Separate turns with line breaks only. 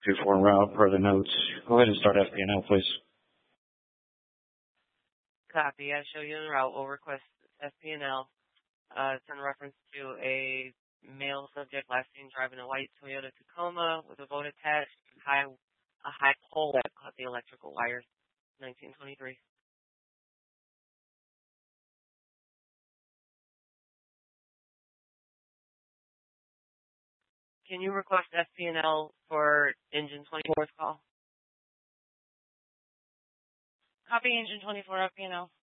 2-4 route per the notes. Go ahead and start FP&L, please.
Copy. I show you the route. We'll request FP&L. It's in reference to a male subject last seen driving a white Toyota Tacoma with a boat attached and a high pole that caught the electrical wires. 1923. Can you request FP&L for engine 24's call?
Copy engine 24 FP&L.